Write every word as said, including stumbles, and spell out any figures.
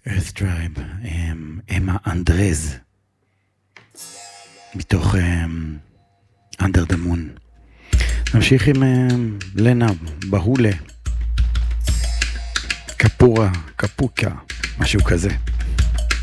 Earth Tribe, אמה אנדרז, מתוך Under the Moon. נמשיך עם לנה בהולה, קפורה, קפוקה, משהו כזה.